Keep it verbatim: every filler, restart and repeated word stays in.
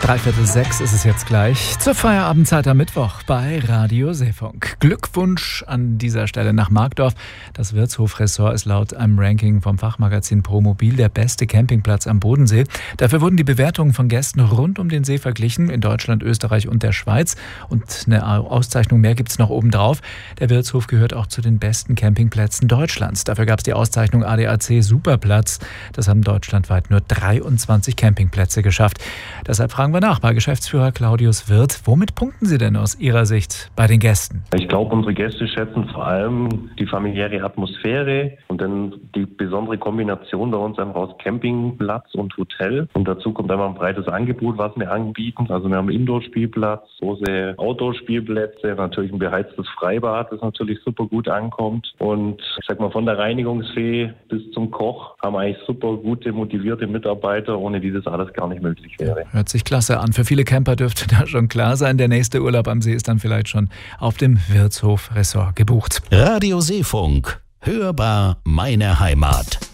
Dreiviertel sechs ist es jetzt gleich zur Feierabendzeit am Mittwoch bei Radio Seefunk. Glückwunsch an dieser Stelle nach Markdorf. Das Wirtshof-Ressort ist laut einem Ranking vom Fachmagazin Promobil der beste Campingplatz am Bodensee. Dafür wurden die Bewertungen von Gästen rund um den See verglichen, in Deutschland, Österreich und der Schweiz. Und eine Auszeichnung mehr gibt es noch obendrauf. Der Wirtshof gehört auch zu den besten Campingplätzen Deutschlands. Dafür gab es die Auszeichnung A D A C Superplatz. Das haben deutschlandweit nur dreiundzwanzig Campingplätze geschafft. Deshalb fragen wir nach bei Geschäftsführer Claudius Wirth. Womit punkten Sie denn aus Ihrer Sicht bei den Gästen? Ich glaube, unsere Gäste schätzen vor allem die familiäre Atmosphäre und dann die besondere Kombination bei uns einfach aus Campingplatz und Hotel. Und dazu kommt einmal ein breites Angebot, was wir anbieten. Also wir haben einen Indoor-Spielplatz, große Outdoor-Spielplätze, natürlich ein beheiztes Freibad, das natürlich super gut ankommt. Und ich sag mal, von der Reinigungsfee bis zum Koch haben wir eigentlich super gute, motivierte Mitarbeiter, ohne die das alles gar nicht möglich wäre. Hört sich klasse an. Für viele Camper dürfte da schon klar sein, der nächste Urlaub am See ist dann vielleicht schon auf dem Wirtshof-Ressort gebucht. Radio Seefunk. Hörbar meine Heimat.